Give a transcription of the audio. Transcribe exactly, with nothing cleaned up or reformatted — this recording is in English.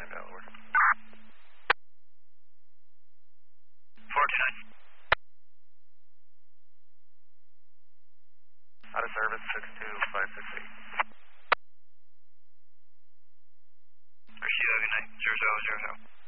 nine Delaware. four two nine. Out of service, six two five six eight. Rashida, good night. Zero zero zero zero.